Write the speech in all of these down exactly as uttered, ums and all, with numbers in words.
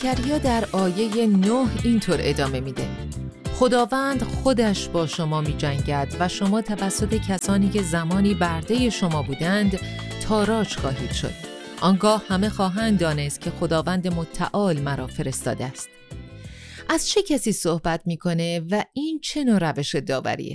زکریا در آیه نه اینطور ادامه میده: خداوند خودش با شما می جنگد و شما توسط کسانی که زمانی برده شما بودند تاراج خواهید شد. آنگاه همه خواهند دانست که خداوند متعال مرا فرستاده است. از چه کسی صحبت میکنه و این چه نوع روش داوریه؟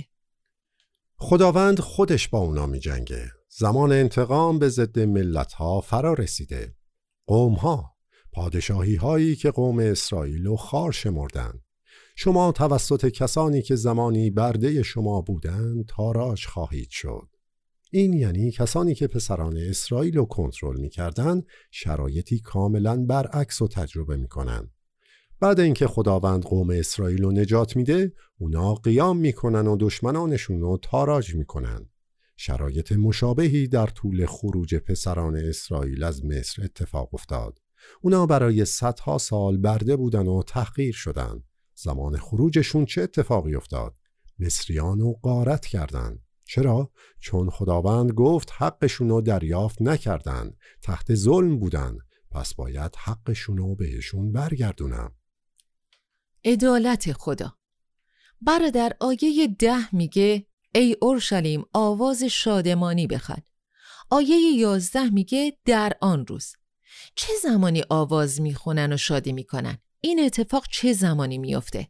خداوند خودش با اونا می جنگه. زمان انتقام به ضد ملت‌ها فرا رسیده. قوم‌ها، پادشاهی هایی که قوم اسرائیل رو خوار شمردند. شما توسط کسانی که زمانی برده شما بودند تاراج خواهید شد. این یعنی کسانی که پسران اسرائیل رو کنترل می‌کردند شرایطی کاملاً برعکس رو تجربه می‌کنند. بعد اینکه خداوند قوم اسرائیل رو نجات میده، اونا قیام میکنن و دشمنانشون رو تاراج میکنن. شرایط مشابهی در طول خروج پسران اسرائیل از مصر اتفاق افتاد. اونا برای صدها سال برده بودن و تحقیر شدن. زمان خروجشون چه اتفاقی افتاد؟ مصریان رو غارت کردند. چرا؟ چون خداوند گفت حقشون رو دریافت نکردن، تحت ظلم بودن، پس باید حقشون رو بهشون برگردونم. عدالت خدا. برادر آیه ده میگه ای اورشلیم آواز شادمانی بخوان. آیه یازده میگه در آن روز. چه زمانی آواز میخونن و شادی میکنن؟ این اتفاق چه زمانی میفته؟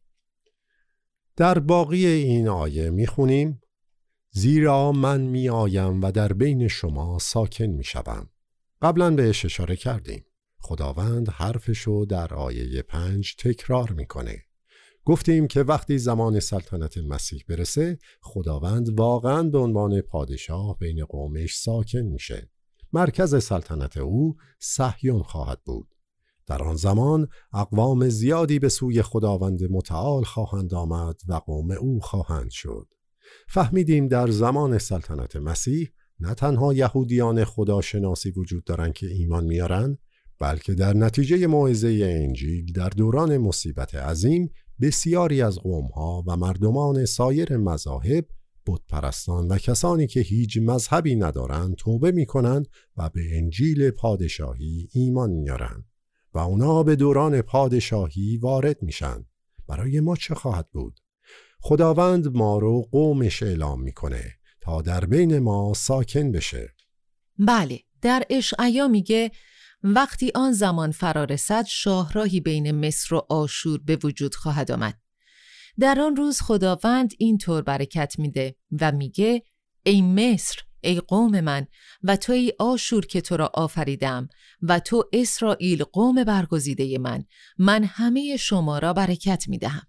در باقی این آیه میخونیم زیرا من میآیم و در بین شما ساکن میشوم. قبلا بهش اشاره کردیم. خداوند حرفشو در آیه پنج تکرار میکنه. گفتیم که وقتی زمان سلطنت مسیح برسه، خداوند واقعاً به عنوان پادشاه بین قومش ساکن میشه. مرکز سلطنت او صهیون خواهد بود. در آن زمان اقوام زیادی به سوی خداوند متعال خواهند آمد و قوم او خواهند شد. فهمیدیم در زمان سلطنت مسیح نه تنها یهودیان خداشناسی وجود دارن که ایمان میارن، بلکه در نتیجه موعظه انجیل در دوران مصیبت عظیم بسیاری از قوم‌ها و مردمان سایر مذاهب، بتپرستان و کسانی که هیچ مذهبی ندارند توبه می‌کنند و به انجیل پادشاهی ایمان میارن و اونا به دوران پادشاهی وارد میشن. برای ما چه خواهد بود؟ خداوند ما رو قومش اعلام میکنه تا در بین ما ساکن بشه. بله، در اشعیا میگه وقتی آن زمان فرا رسد شاهراهی بین مصر و آشور به وجود خواهد آمد. در آن روز خداوند اینطور برکت میده و میگه ای مصر، ای قوم من، و تو ای آشور که تو را آفریدم، و تو اسرائیل قوم برگزیده من، من همه شما را برکت میدهم.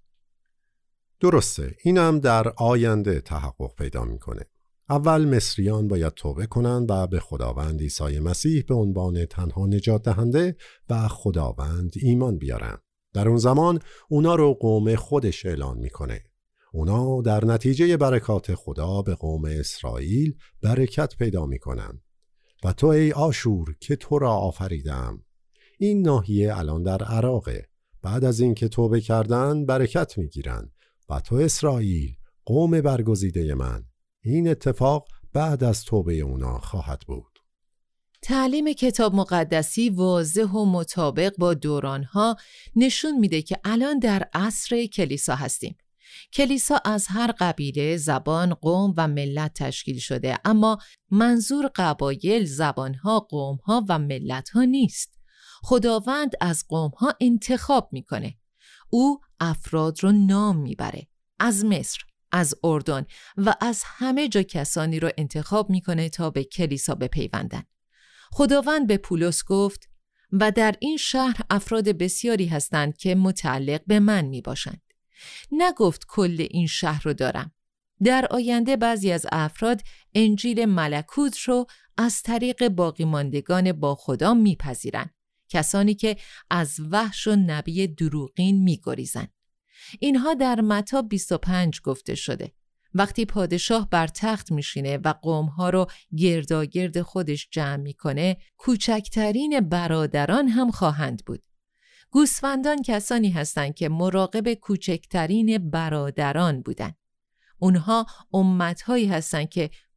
درسته، اینم در آینده تحقق پیدا میکنه. اول مصریان باید توبه کنند و به خداوند عیسی مسیح به عنوان تنها نجات دهنده و خداوند ایمان بیارن. در اون زمان اونا رو قوم خودش اعلان میکنه. اونا در نتیجه برکات خدا به قوم اسرائیل برکت پیدا میکنن. و تو ای آشور که تو را آفریدم. این ناحیه الان در عراقه. بعد از این که توبه کردن برکت میگیرن. و تو اسرائیل قوم برگزیده من. این اتفاق بعد از توبه اونا خواهد بود. تعلیم کتاب مقدسی واضح و مطابق با دورانها نشون میده که الان در عصر کلیسا هستیم. کلیسا از هر قبیله، زبان، قوم و ملت تشکیل شده، اما منظور قبایل، زبانها، قومها و ملتها نیست. خداوند از قومها انتخاب میکنه. او افراد رو نام میبره. از مصر، از اردن و از همه جا کسانی رو انتخاب میکنه تا به کلیسا بپیوندن. خداوند به پولس گفت و در این شهر افراد بسیاری هستند که متعلق به من میباشند. نگفت کل این شهر رو دارم. در آینده بعضی از افراد انجیل ملکوت رو از طریق باقی ماندگان با خدا میپذیرن. کسانی که از وحش و نبی دروغین میگریزن. اینها در متی بیست و پنج گفته شده. وقتی پادشاه بر تخت میشینه و قومها رو گرداگرد خودش جمع میکنه، کوچکترین برادران هم خواهند بود. گوسفندان کسانی هستند که مراقب کوچکترین برادران بودند. اونها امتهایی هستند که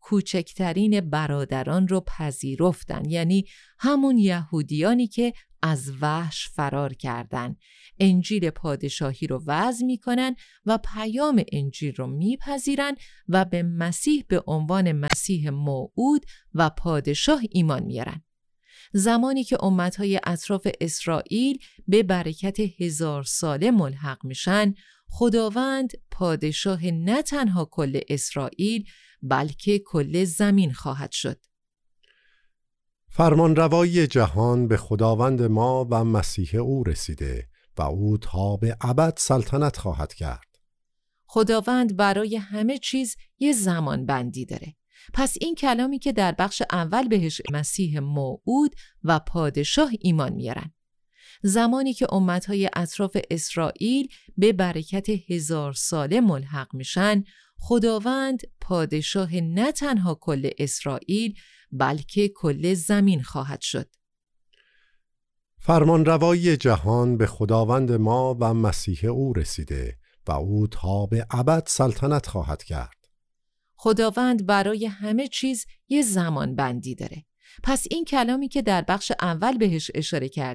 کوچکترین برادران رو پذیرفتن، یعنی همون یهودیانی که از وحش فرار کردن، انجیل پادشاهی رو وضع میکنن و پیام انجیل رو میپذیرن و به مسیح به عنوان مسیح موعود و پادشاه ایمان میارن. زمانی که امتهای اطراف اسرائیل به برکت هزار ساله ملحق میشن، خداوند پادشاه نه تنها کل اسرائیل بلکه کل زمین خواهد شد. فرمانروایی جهان به خداوند ما و مسیح او رسیده و او تا به ابد سلطنت خواهد کرد. خداوند برای همه چیز یه زمان بندی داره. پس این کلامی که در بخش اول بهش مسیح موعود و پادشاه ایمان میارن. زمانی که امتهای اطراف اسرائیل به برکت هزار ساله ملحق میشن، خداوند پادشاه نه تنها کل اسرائیل بلکه کل زمین خواهد شد. فرمانروایی جهان به خداوند ما و مسیح او رسیده و او تا به ابد سلطنت خواهد کرد. خداوند برای همه چیز یه زمان بندی داره. پس این کلامی که در بخش اول بهش اشاره کرد